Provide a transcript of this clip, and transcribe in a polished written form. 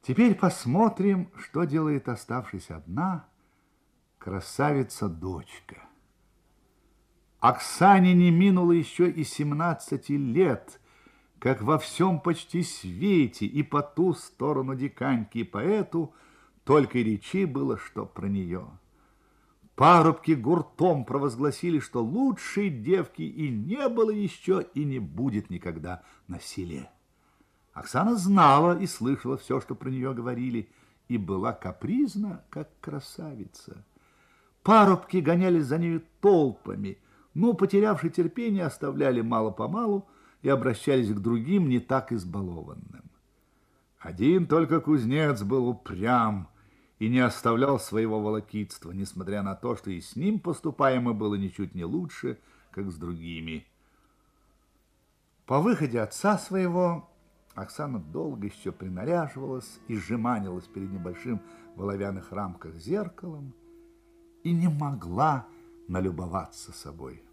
Теперь посмотрим, что делает оставшись одна красавица-дочка. Оксане не минуло еще и 17 лет, как во всем почти свете и по ту сторону диканьки и поэту только и речи было, что про нее. Парубки гуртом провозгласили, что лучшей девки и не было еще, и не будет никогда на селе. Оксана знала и слышала все, что про нее говорили, и была капризна, как красавица. Парубки гонялись за нею толпами, но, потерявши терпение, оставляли мало-помалу и обращались к другим, не так избалованным. Один только кузнец был упрям и не оставлял своего волокитства, несмотря на то, что и с ним поступаемо было ничуть не лучше, как с другими. По выходе отца своего Оксана долго еще принаряживалась и жеманилась перед небольшим в оловянных рамках зеркалом и не могла налюбоваться собой.